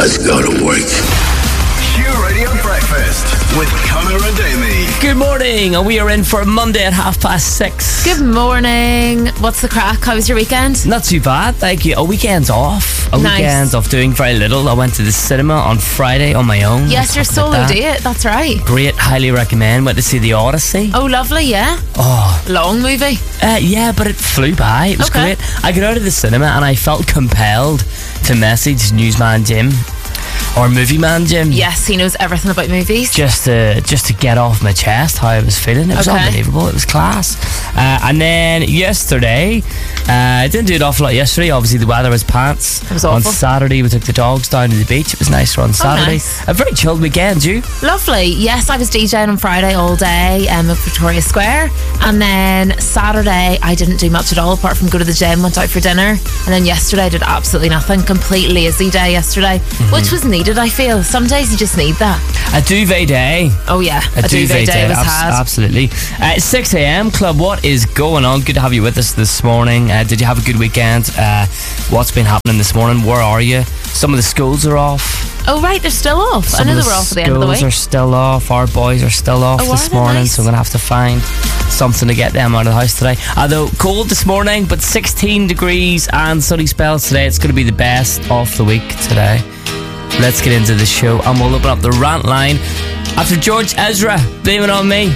Let's go to work. Q Radio Breakfast with Connor and Amy. Good morning, and we are in for Monday at 6:30. Good morning. What's the crack? How was your weekend? Not too bad, thank you. A weekend's off. Nice. Weekend's off doing very little. I went to the cinema on Friday on my own. Yes, your solo date. That's right. Great, highly recommend. Went to see The Odyssey. Oh, lovely, yeah. Oh, Long movie. yeah, but it flew by. It was Okay. great. I got out of the cinema and I felt compelled to message Newsman Jim or Movie Man Jim. Yes, he knows everything about movies. Just to get off my chest how I was feeling. It was Okay. unbelievable. It was class. And then yesterday, I didn't do an awful lot yesterday. Obviously, the weather was pants. It was On awful. Saturday, we took the dogs down to the beach. It was nicer on Saturday. nice. A very chilled weekend, you? Lovely. Yes, I was DJing on Friday all day at Victoria Square. And then Saturday, I didn't do much at all apart from go to the gym, went out for dinner. And then yesterday, I did absolutely nothing. Complete lazy day yesterday, which was needed, I feel. Some days you just need that. A duvet day. Oh, yeah. A duvet day was had. Absolutely. 6 a.m. Club, what is going on? Good to have you with us this morning. Did you have a good weekend? What's been happening this morning? Where are you? Some of the schools are off. Oh, right, they're still off. I know they were off at the end of the Schools week. are still off. Our boys are still off Oh, this are they? morning, Nice. so I'm going to have to find something to get them out of the house today. Although cold this morning, but 16 degrees and sunny spells today. It's going to be the best of the week today. Let's get into the show and we'll open up the rant line after George Ezra, Blame It On Me.